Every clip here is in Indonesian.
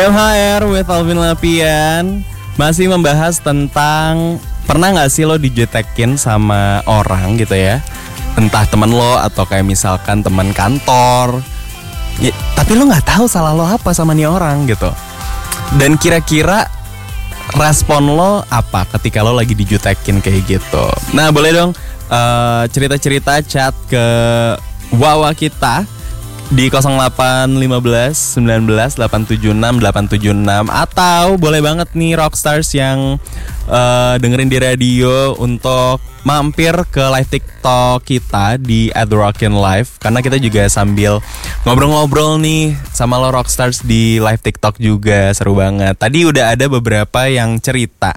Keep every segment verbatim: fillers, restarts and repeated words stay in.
M H R with Alvin Lapian. Masih membahas tentang pernah gak sih lo dijutekin sama orang gitu ya, entah temen lo atau kayak misalkan teman kantor ya, tapi lo gak tahu salah lo apa sama nih orang gitu. Dan kira-kira respon lo apa ketika lo lagi dijutekin kayak gitu. Nah boleh dong uh, cerita-cerita chat ke Wawa kita di nol delapan lima belas sembilan belas delapan tujuh enam delapan tujuh enam, atau boleh banget nih Rockstars yang uh, dengerin di radio untuk mampir ke live TikTok kita di at the rockin live, karena kita juga sambil ngobrol-ngobrol nih sama lo Rockstars di live TikTok juga, seru banget. Tadi udah ada beberapa yang cerita,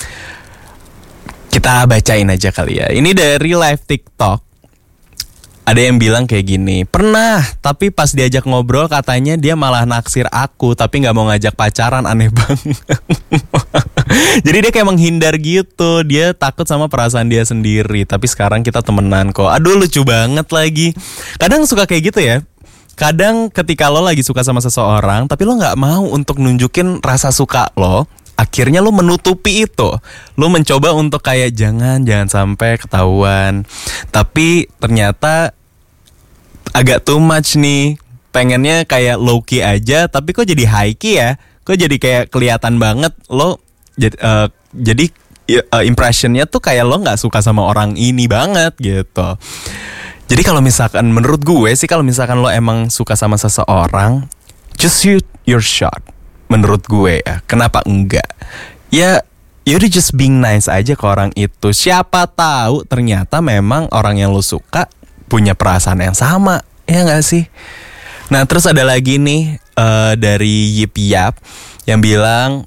kita bacain aja kali ya. Ini dari live TikTok. Ada yang bilang kayak gini, pernah, tapi pas diajak ngobrol katanya dia malah naksir aku, tapi gak mau ngajak pacaran, aneh banget. Jadi dia kayak menghindar gitu, dia takut sama perasaan dia sendiri, tapi sekarang kita temenan kok. Aduh lucu banget lagi. Kadang suka kayak gitu ya. Kadang ketika lo lagi suka sama seseorang, tapi lo gak mau untuk nunjukin rasa suka lo, akhirnya lo menutupi itu. Lo mencoba untuk kayak jangan, jangan sampai ketahuan. Tapi ternyata agak too much nih. Pengennya kayak low key aja, tapi kok jadi high key ya? Kok jadi kayak kelihatan banget lo jadi, uh, jadi uh, impressionnya tuh kayak lo gak suka sama orang ini banget gitu. Jadi kalau misalkan menurut gue sih, kalau misalkan lo emang suka sama seseorang, just shoot your shot. Menurut gue ya, kenapa enggak? Ya, yaudah just being nice aja ke orang itu. Siapa tahu ternyata memang orang yang lo suka punya perasaan yang sama, ya gak sih? Nah terus ada lagi nih uh, dari Yip Yap yang bilang,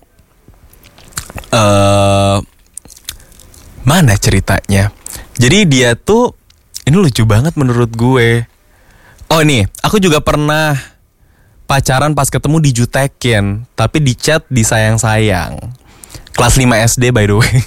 uh, mana ceritanya? Jadi dia tuh, ini lucu banget menurut gue. Oh nih, aku juga pernah pacaran pas ketemu dijutekin, tapi di chat disayang-sayang. Kelas lima S D by the way.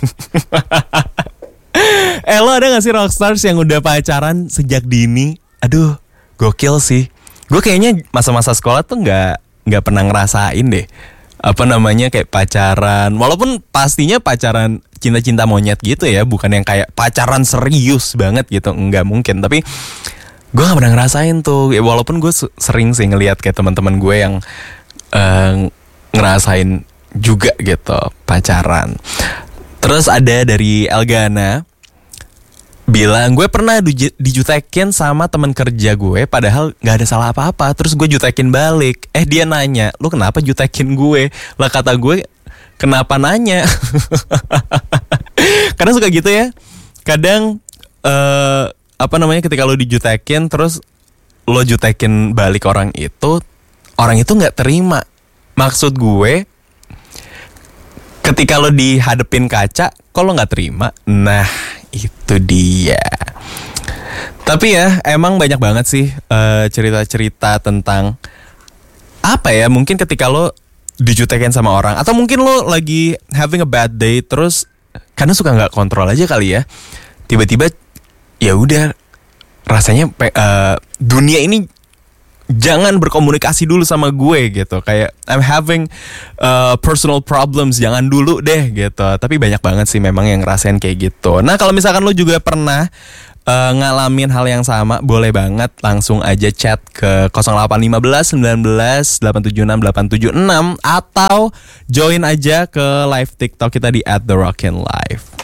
Eh lo ada gak sih Rockstars yang udah pacaran sejak dini? Aduh gokil sih. Gue kayaknya masa-masa sekolah tuh gak, gak pernah ngerasain deh apa namanya kayak pacaran. Walaupun pastinya pacaran cinta-cinta monyet gitu ya, bukan yang kayak pacaran serius banget gitu, enggak mungkin. Tapi gue gak pernah ngerasain tuh. Walaupun gue sering sih ngeliat kayak teman-teman gue yang uh, ngerasain juga gitu pacaran. Terus ada dari Elgana bilang, gue pernah dijutekin sama teman kerja gue, padahal gak ada salah apa-apa. Terus gue jutekin balik. Eh dia nanya, lu kenapa jutekin gue? Lah kata gue, kenapa nanya? Karena suka gitu ya. Kadang uh, apa namanya ketika lo dijutekin terus lo jutekin balik orang itu, orang itu gak terima. Maksud gue, ketika lo dihadepin kaca, kok lo gak terima? Nah itu dia. Tapi ya emang banyak banget sih uh, cerita-cerita tentang apa ya, mungkin ketika lo dijutekin sama orang, atau mungkin lo lagi having a bad day, terus karena suka gak kontrol aja kali ya, tiba-tiba ya udah rasanya uh, dunia ini jangan berkomunikasi dulu sama gue gitu. Kayak I'm having uh, personal problems, jangan dulu deh gitu. Tapi banyak banget sih memang yang ngerasain kayak gitu. Nah kalau misalkan lo juga pernah uh, ngalamin hal yang sama, boleh banget langsung aja chat ke nol delapan lima belas sembilan belas delapan tujuh enam delapan tujuh enam, atau join aja ke live TikTok kita di at the rockin live.